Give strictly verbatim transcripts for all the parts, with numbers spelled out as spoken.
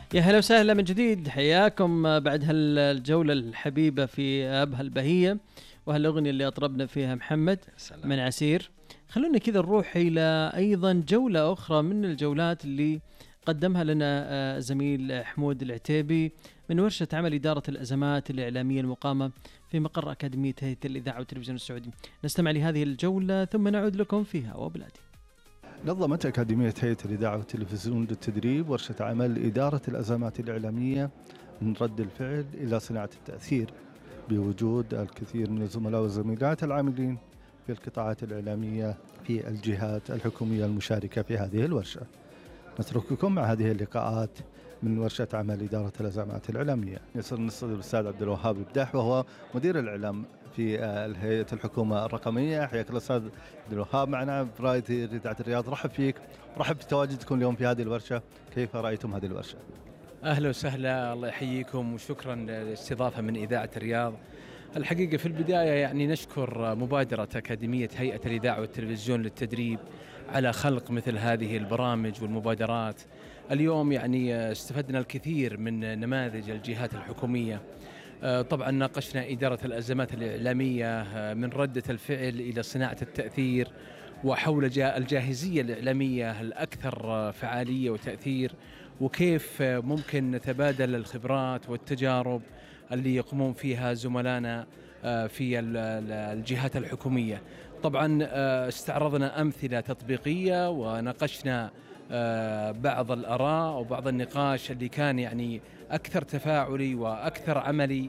يا هلا وسهلا من جديد، حياكم بعد هالجولة الحبيبة في أبها البهية وهالأغنية اللي أطربنا فيها محمد سلام. من عسير. خلونا كذا نروح إلى أيضا جولة أخرى من الجولات اللي قدمها لنا زميل حمود العتيبي من ورشة عمل إدارة الأزمات الإعلامية المقامة في مقر أكاديمية هيئة الإذاعة والتلفزيون السعودي. نستمع لهذه الجولة ثم نعود لكم فيها وبلادي. نظمت أكاديمية هيئة الإذاعة والتلفزيون للتدريب ورشة عمل إدارة الأزمات الإعلامية من رد الفعل إلى صناعة التأثير، بوجود الكثير من الزملاء والزميلات العاملين في القطاعات الإعلامية في الجهات الحكومية المشاركة في هذه الورشة. نترككم مع هذه اللقاءات من ورشة عمل إدارة الأزمات الإعلامية. يسر نستضيف الأستاذ عبد الوهاب البداح وهو مدير الإعلام في هيئة الحكومة الرقمية. حياك الله أستاذ عبد الوهاب معنا برائد إذاعة الرياض. رحب فيك، رحب بتواجدكم اليوم في هذه الورشة. كيف رأيتم هذه الورشة؟ أهلا وسهلا، الله يحييكم وشكرا للاستضافة من إذاعة الرياض. الحقيقة في البداية يعني نشكر مبادرة أكاديمية هيئة الإذاعة والتلفزيون للتدريب على خلق مثل هذه البرامج والمبادرات. اليوم يعني استفدنا الكثير من نماذج الجهات الحكومية. طبعا ناقشنا إدارة الأزمات الإعلامية من ردة الفعل إلى صناعة التأثير، وحول الجاهزية الإعلامية الأكثر فعالية وتأثير، وكيف ممكن نتبادل الخبرات والتجارب اللي يقومون فيها زملائنا في الجهات الحكومية. طبعا استعرضنا أمثلة تطبيقية وناقشنا بعض الآراء وبعض النقاش اللي كان يعني أكثر تفاعلي وأكثر عملي،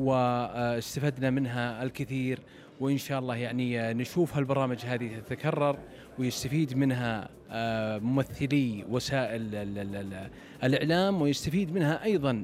واستفدنا منها الكثير. وإن شاء الله يعني نشوف هالبرامج هذه تتكرر ويستفيد منها ممثلي وسائل الإعلام، ويستفيد منها أيضا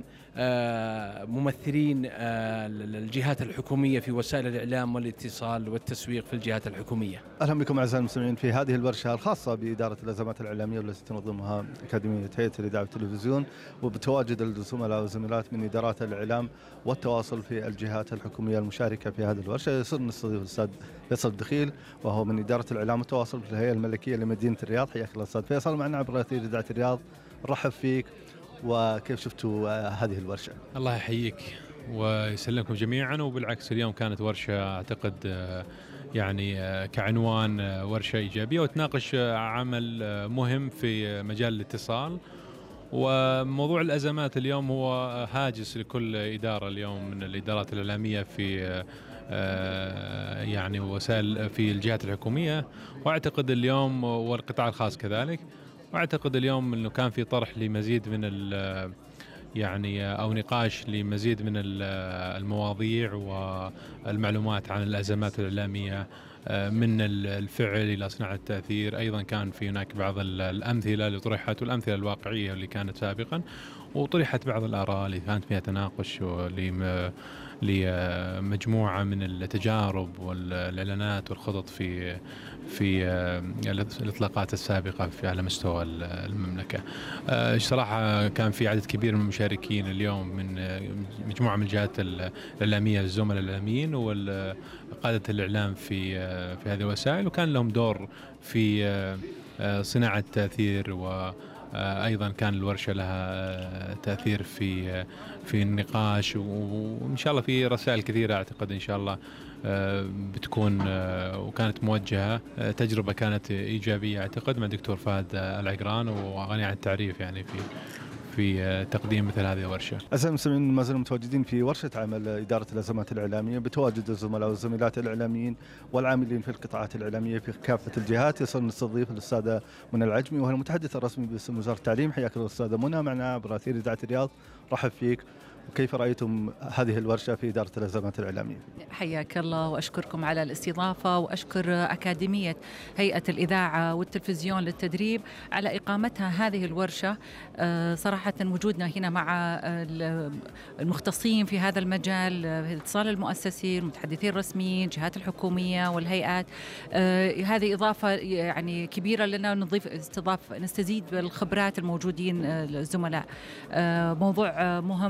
ممثلين الجهات الحكومية في وسائل الإعلام والاتصال والتسويق في الجهات الحكومية. أهلا بكم أعزائي المستمعين في هذه الورشة الخاصة بإدارة الأزمات الإعلامية والتي تنظمها أكاديمية هيئة الإذاعة والتلفزيون، وبتواجد الزملاء والزميلات من إدارات الإعلام والتواصل في الجهات الحكومية المشاركة في هذه الورشة. يسر نستضيف الأستاذ فيصل الدخيل وهو من إدارة الإعلام والتواصل في الهيئة الملكية لمدينة الرياض. حياك الله أستاذ فيصل معنا عبر أثير إذاعة الرياض. رحب فيك، وكيف شفتوا هذه الورشة؟ الله يحييك ويسلمكم جميعا. وبالعكس اليوم كانت ورشة أعتقد يعني كعنوان ورشة إيجابية وتناقش عمل مهم في مجال الاتصال. وموضوع الأزمات اليوم هو هاجس لكل إدارة اليوم من الإدارات الإعلامية في يعني وسائل في الجهات الحكومية، وأعتقد اليوم والقطاع الخاص كذلك. واعتقد اليوم انه كان في طرح لمزيد من يعني او نقاش لمزيد من المواضيع والمعلومات عن الازمات الاعلاميه من الفعل الى صناعه التاثير. ايضا كان في هناك بعض الامثله اللي طرحت والامثله الواقعيه اللي كانت سابقا، وطرحت بعض الاراء اللي كانت فيها تناقش لمجموعه من التجارب والاعلانات والخطط في في الاطلاقات السابقه في على مستوى المملكه. صراحه كان في عدد كبير من المشاركين اليوم من مجموعه من الجهات الاعلاميه، الزملاء الاعلاميين وقاده الاعلام في في هذه الوسائل، وكان لهم دور في صناعه تاثير. و أيضا كان الورشة لها تأثير في في النقاش، وإن شاء الله في رسائل كثيرة أعتقد إن شاء الله بتكون وكانت موجهة. تجربة كانت إيجابية أعتقد مع الدكتور فهد العقران، وغني عن التعريف يعني في في تقديم مثل هذه الورشة. أعزائي المستمعين، ما زلنا متواجدين في ورشة عمل إدارة الأزمات الإعلامية بتواجد الزملاء والزميلات الإعلاميين والعاملين في القطاعات الإعلامية في كافة الجهات. يصل نستضيف الأستاذة منى العجمي وهي المتحدث الرسمي باسم وزارة التعليم. حياك الله أستاذة منى معنا عبر أثير إذاعة الرياض. رحب فيك، وكيف رأيتم هذه الورشة في إدارة الأزمات الإعلامية؟ حياك الله وأشكركم على الاستضافة، وأشكر أكاديمية هيئة الإذاعة والتلفزيون للتدريب على إقامتها هذه الورشة. صراحة وجودنا هنا مع المختصين في هذا المجال، اتصال المؤسسين، المتحدثين الرسميين، الجهات الحكومية والهيئات، هذه إضافة يعني كبيرة لنا، نضيف استضاف نستزيد بالخبرات الموجودين الزملاء. موضوع مهم وحساس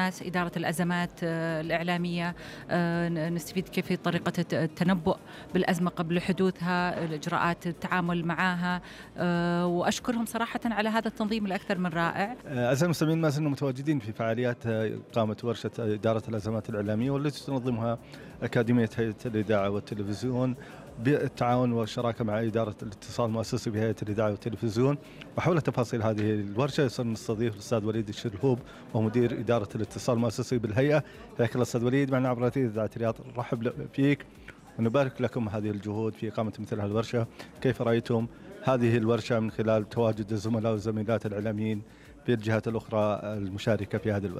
أساس إدارة الأزمات الإعلامية، نستفيد كيف طريقة التنبؤ بالأزمة قبل حدوثها، الإجراءات التعامل معها، وأشكرهم صراحة على هذا التنظيم الأكثر من رائع. أعزائي المستمعين، ما زلنا متواجدين في فعاليات إقامة ورشة إدارة الأزمات الإعلامية والتي تنظمها أكاديمية هيئة الإذاعة والتلفزيون بالتعاون والشراكة مع إدارة الاتصال المؤسسي بهيئة الإذاعة والتلفزيون. وحول تفاصيل هذه الورشة سنستضيف الأستاذ وليد الشلهوب ومدير إدارة الاتصال المؤسسي بالهيئة. حياك الله أستاذ وليد معنا عبر إذاعة الرياض. نرحب فيك ونبارك لكم هذه الجهود في إقامة مثل هذه الورشة. كيف رأيتم هذه الورشة من خلال تواجد الزملاء والزميلات الإعلاميين في الجهات الأخرى المشاركة في هذه الورشة؟